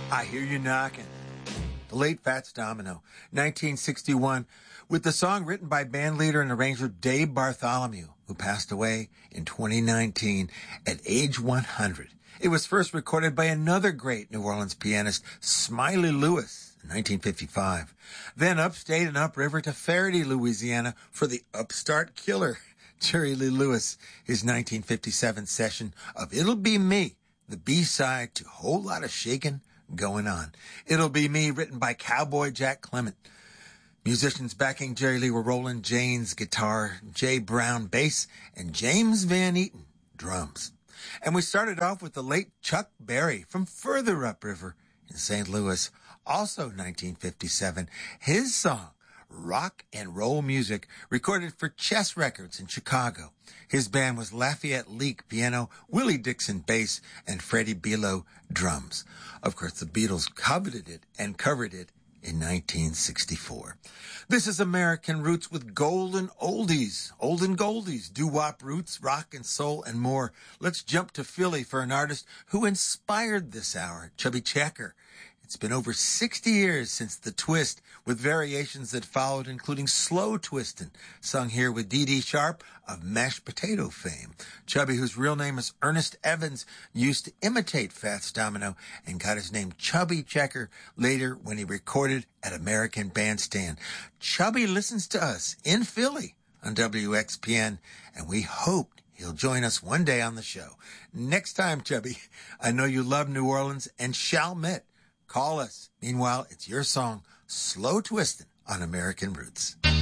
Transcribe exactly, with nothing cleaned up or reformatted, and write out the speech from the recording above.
I Hear You Knocking. The late Fats Domino, nineteen sixty-one, with the song written by bandleader and arranger Dave Bartholomew, who passed away in twenty nineteen at age one hundred. It was first recorded by another great New Orleans pianist, Smiley Lewis, in nineteen fifty-five. Then upstate and upriver to Faraday, Louisiana, for the upstart killer, Jerry Lee Lewis, his nineteen fifty-seven session of It'll Be Me, the B-side to Whole Lotta Shakin' Going On. It'll Be Me, written by Cowboy Jack Clement. Musicians backing Jerry Lee were Roland Janes, guitar, Jay Brown, bass, and James Van Eaton, drums. And we started off with the late Chuck Berry from further upriver in Saint Louis, also nineteen fifty-seven. His song, Rock and Roll Music, recorded for Chess Records in Chicago. His band was Lafayette Leak, piano, Willie Dixon, bass, and Freddie Below, drums. Of course, the Beatles coveted it and covered it in nineteen sixty-four. This is American Roots with golden oldies, olden goldies, doo-wop roots, rock and soul, and more. Let's jump to Philly for an artist who inspired this hour, Chubby Checker. It's been over sixty years since The Twist, with variations that followed, including Slow Twistin', sung here with Dee Dee Sharp of Mashed Potato fame. Chubby, whose real name is Ernest Evans, used to imitate Fats Domino and got his name Chubby Checker later when he recorded at American Bandstand. Chubby listens to us in Philly on W X P N, and we hope he'll join us one day on the show. Next time, Chubby, I know you love New Orleans and Chalmette. Call us. Meanwhile, it's your song, Slow Twistin' on American Roots.